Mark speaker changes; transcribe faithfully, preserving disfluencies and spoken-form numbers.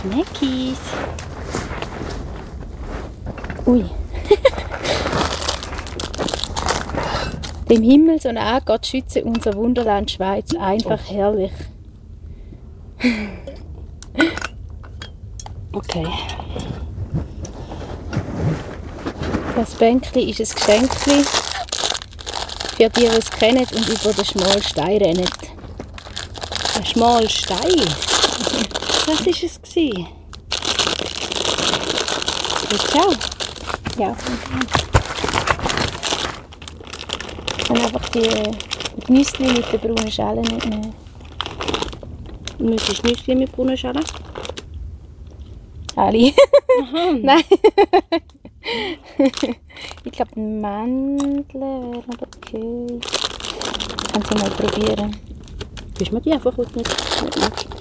Speaker 1: Snackies. Ui. Dem Himmel so nah Gott schütze unser Wunderland Schweiz. Einfach oh. herrlich. Okay. Das Bänkli ist ein Geschenkli für die, die es kennen und über den schmalen Stein rennen. Ein schmaler Stein? Was war es? Willst du auch? Ja. Ich kann einfach die Nüsse mit der braunen Schale nicht nehmen.
Speaker 2: Müsstest du Nüsse mit brauner Schale?
Speaker 1: Alle. Nein. Ich glaube, die Mandeln wären okay. Ich kann sie mal probieren.
Speaker 2: Bist du mir die einfach nicht, nicht